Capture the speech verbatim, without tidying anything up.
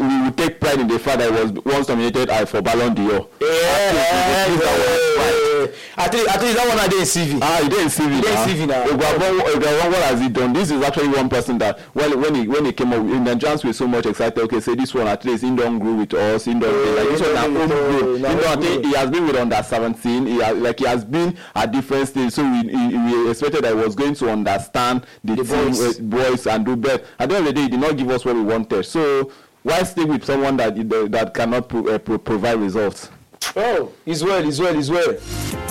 we will take pride in the fact that he was once nominated uh, for Ballon d'Or. Yeah, yeah, yeah. At least, at least that one I didn't see V. Ah, he didn't see V. He didn't see V now. What has he done? This is actually one person that when when he when he came up, in Nigerians were so much excited. Okay, say this one at least he don't grow with us. He don't Yeah, like this he one. don't Home grow, grown. He no, don't. I no. think he has been with under seventeen. He has, like he has been at different stages. So we, we, we expected that he was going to understand the, The team boys. uh, boys and do better. At the end of the day, he did not give us what we wanted. So why stay with someone that that cannot pro, uh, pro, provide results? Oh, he's well, he's well, he's well.